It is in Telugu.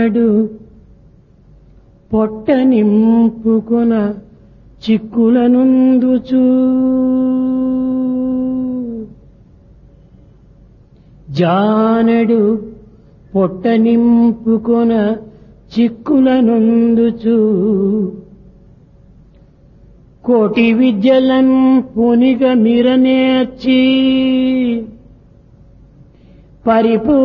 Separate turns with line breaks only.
పొట్ట నింపుకొన చిక్కులనుందుచు జానడు పొట్ట నింపుకొన చిక్కులనుందుచు కోటి విద్యలన్ పునిగ మిరనేర్చి